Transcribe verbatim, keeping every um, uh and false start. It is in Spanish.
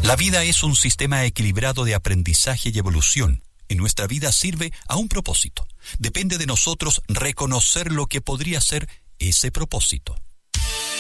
La vida es un sistema equilibrado de aprendizaje y evolución. Y nuestra vida sirve a un propósito. Depende de nosotros reconocer lo que podría ser ese propósito.